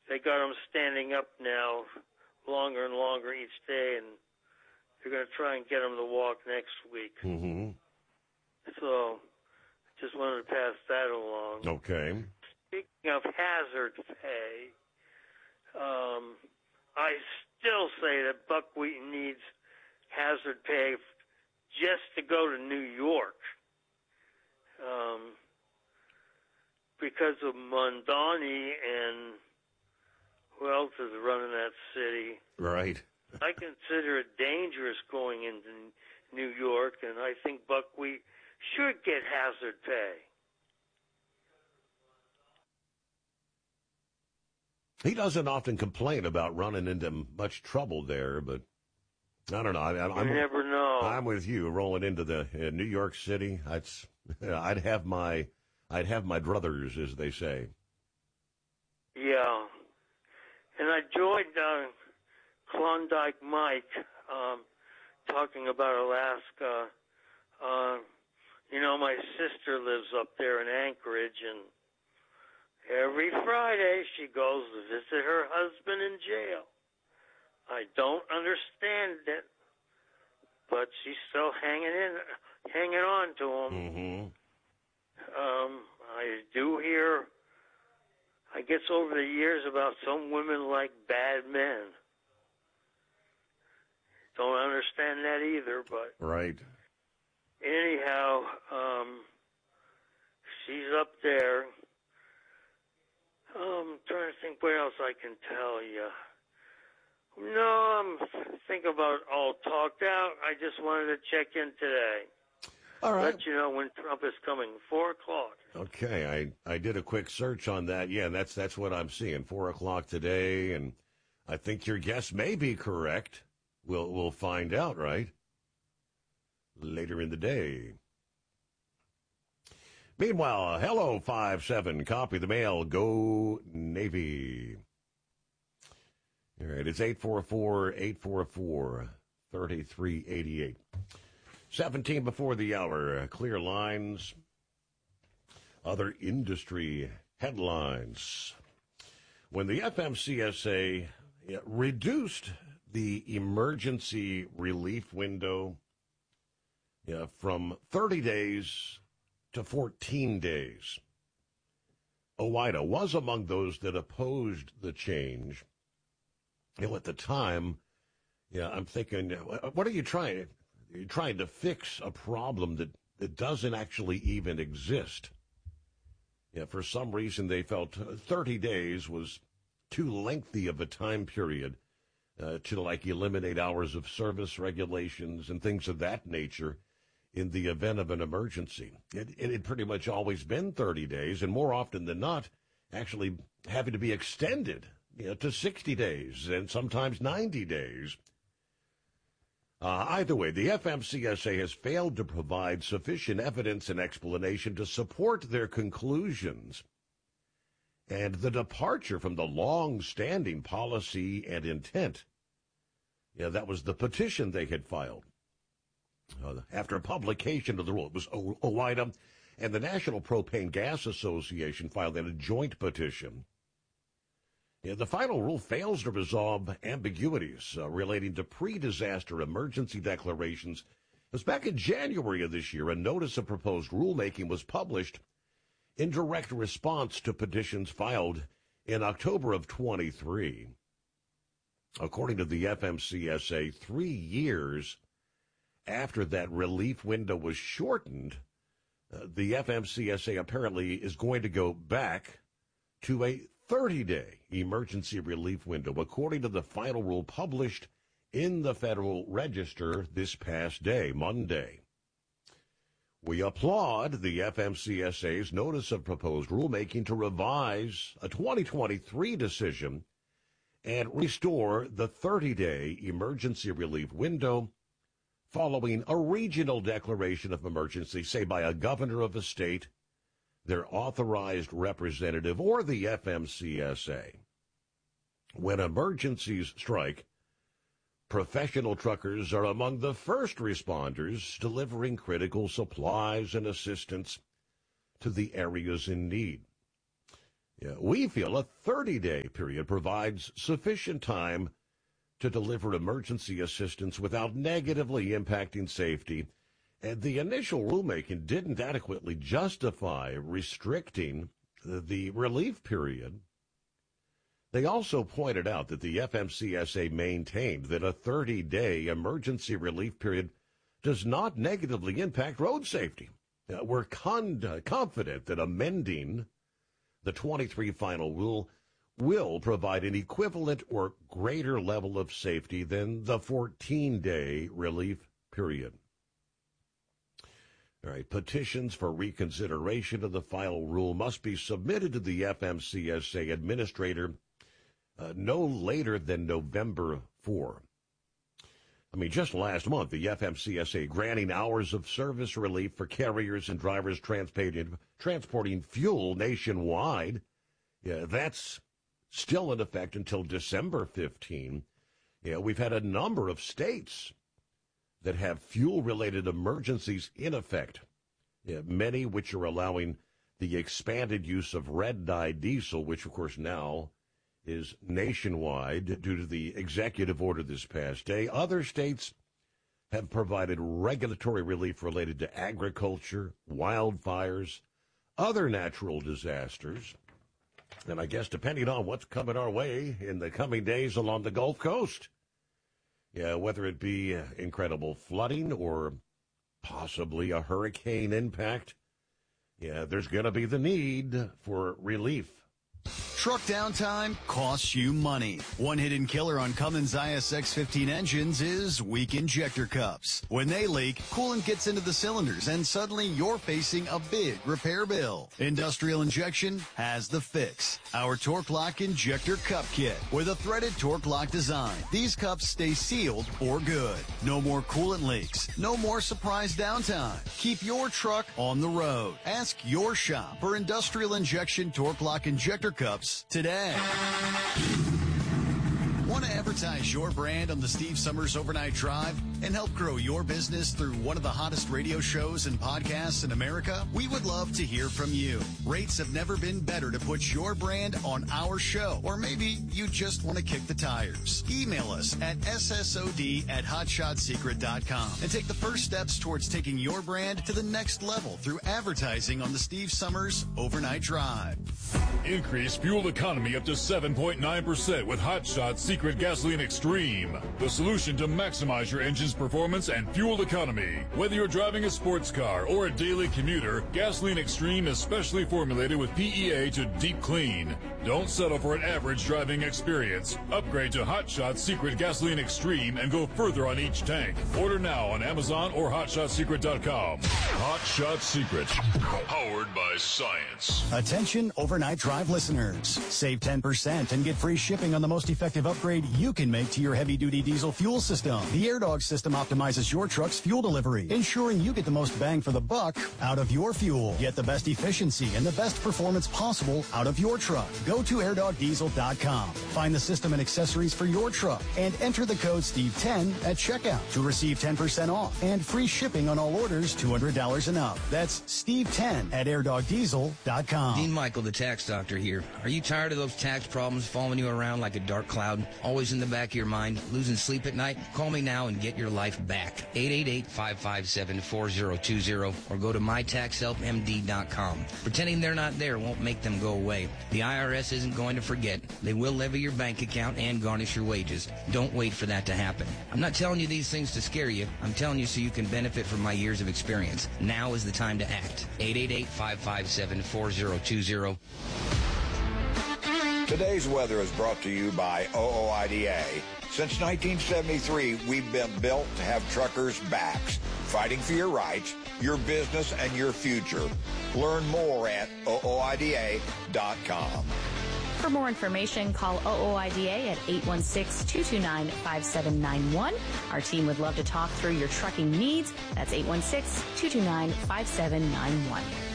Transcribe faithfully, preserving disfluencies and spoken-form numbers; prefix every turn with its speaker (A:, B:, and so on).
A: they got them standing up now longer and longer each day, and they're going to try and get them to walk next week.
B: Mm-hmm.
A: So just wanted to pass that along.
B: Okay.
A: Speaking of hazard pay, um, I still say that Buckwheat needs hazard pay just to go to New York. Um, because of Mondani and who else is running that city.
B: Right.
A: I consider it dangerous going into New York, and I think Buckwheat should get hazard pay.
B: He doesn't often complain about running into much trouble there, but I don't know. I, I, I'm,
A: you never know.
B: I'm with you. Rolling into the uh, New York City, I'd, I'd have my, I'd have my druthers, as they say.
A: Yeah, and I joined uh, Klondike Mike um, talking about Alaska. Uh, you know, my sister lives up there in Anchorage, and every Friday she goes to visit her husband in jail. I don't understand it, but she's still hanging in, hanging on to him.
B: Mm-hmm.
A: Um, I do hear, I guess over the years, about some women like bad men. Don't understand that either, but
B: right.
A: Anyhow, um, she's up there. Um, I'm trying to think what else I can tell you. No, I'm thinking about all talked out. I just wanted to check in today.
B: All right.
A: Let you know when Trump is coming. Four o'clock.
B: Okay, I, I did a quick search on that. Yeah, that's that's what I'm seeing. Four o'clock today, and I think your guess may be correct. We'll we'll find out, right? Later in the day. Meanwhile, hello five seven. Copy the mail. Go Navy. All right, it's eight four four, eight four four, three three eight eight. seventeen before the hour. Clear lines. Other industry headlines. When the F M C S A reduced the emergency relief window yeah, from thirty days to fourteen days, OOIDA was among those that opposed the change. You know, at the time, yeah, I'm thinking, what are you trying? You're trying to fix a problem that, that doesn't actually even exist. Yeah, for some reason, they felt thirty days was too lengthy of a time period uh, to, like, eliminate hours of service regulations and things of that nature in the event of an emergency. It, it had pretty much always been thirty days, and more often than not, actually having to be extended you know, to sixty days and sometimes ninety days. Uh, either way, the F M C S A has failed to provide sufficient evidence and explanation to support their conclusions. And the departure from the long-standing policy and intent, yeah, that was the petition they had filed. Uh, after publication of the rule, it was o- OOIDA and the National Propane Gas Association filed in a joint petition. Yeah, the final rule fails to resolve ambiguities uh, relating to pre-disaster emergency declarations. As back in January of this year, a notice of proposed rulemaking was published in direct response to petitions filed in October of twenty-three. According to the F M C S A, three years after that relief window was shortened, uh, the F M C S A apparently is going to go back to a thirty-day emergency relief window, according to the final rule published in the Federal Register this past day, Monday. We applaud the F M C S A's notice of proposed rulemaking to revise a twenty twenty-three decision and restore the thirty-day emergency relief window following a regional declaration of emergency, say by a governor of a state, their authorized representative, or the F M C S A. When emergencies strike, professional truckers are among the first responders delivering critical supplies and assistance to the areas in need. Yeah, we feel a thirty-day period provides sufficient time to deliver emergency assistance without negatively impacting safety. And the initial rulemaking didn't adequately justify restricting the relief period. They also pointed out that the F M C S A maintained that a thirty-day emergency relief period does not negatively impact road safety. Uh, we're con- confident that amending the twenty-three final rule will provide an equivalent or greater level of safety than the fourteen-day relief period. All right, petitions for reconsideration of the final rule must be submitted to the F M C S A administrator uh, no later than November fourth. I mean, just last month, the F M C S A granting hours of service relief for carriers and drivers transporting, transporting fuel nationwide. Yeah, that's still in effect until December fifteenth. Yeah, we've had a number of states that have fuel-related emergencies in effect, yeah, many which are allowing the expanded use of red-dye diesel, which, of course, now is nationwide due to the executive order this past day. Other states have provided regulatory relief related to agriculture, wildfires, other natural disasters, and I guess depending on what's coming our way in the coming days along the Gulf Coast. Yeah, whether it be incredible flooding or possibly a hurricane impact, yeah, there's going to be the need for relief.
C: Truck downtime costs you money. One hidden killer on Cummins I S X fifteen engines is weak injector cups. When they leak, coolant gets into the cylinders and suddenly you're facing a big repair bill. Industrial Injection has the fix. Our Torque Lock Injector Cup Kit with a threaded Torque Lock design. These cups stay sealed for good. No more coolant leaks. No more surprise downtime. Keep your truck on the road. Ask your shop for Industrial Injection Torque Lock Injector Cups today. Want to advertise your brand on the Steve Summers Overnight Drive and help grow your business through one of the hottest radio shows and podcasts in America? We would love to hear from you. Rates have never been better to put your brand on our show. Or maybe you just want to kick the tires. Email us at S S O D at hot shot secret dot com and take the first steps towards taking your brand to the next level through advertising on the Steve Summers Overnight Drive.
D: Increase fuel economy up to seven point nine percent with Hot Shot Secret Gasoline Extreme, the solution to maximize your engine's performance and fuel economy. Whether you're driving a sports car or a daily commuter, Gasoline Extreme is specially formulated with P E A to deep clean. Don't settle for an average driving experience. Upgrade to Hot Shot Secret Gasoline Extreme and go further on each tank. Order now on Amazon or hot shot secret dot com. Hot Shot Secret, powered by science.
C: Attention overnight drive listeners. Save ten percent and get free shipping on the most effective upgrade you can make to your heavy-duty diesel fuel system. The AirDog system optimizes your truck's fuel delivery, ensuring you get the most bang for the buck out of your fuel. Get the best efficiency and the best performance possible out of your truck. Go to air dog diesel dot com. Find the system and accessories for your truck and enter the code Steve ten at checkout to receive ten percent off and free shipping on all orders two hundred dollars and up. That's Steve ten at air dog diesel dot com.
E: Dean Michael, the tax doctor here. Are you tired of those tax problems following you around like a dark cloud, always in the back of your mind, losing sleep at night? Call me now and get your life back. eight eight eight, five five seven, four zero two zero or go to my tax help M D dot com. Pretending they're not there won't make them go away. The I R S isn't going to forget. They will levy your bank account and garnish your wages. Don't wait for that to happen. I'm not telling you these things to scare you. I'm telling you so you can benefit from my years of experience. Now is the time to act. eight eight eight, five five seven, four zero two zero.
F: Today's weather is brought to you by O O I D A. Since nineteen seventy-three, we've been built to have truckers' backs, fighting for your rights, your business, and your future. Learn more at O O I D A dot com.
G: For more information, call O O I D A at eight one six, two two nine, five seven nine one. Our team would love to talk through your trucking needs. That's eight one six, two two nine, five seven nine one.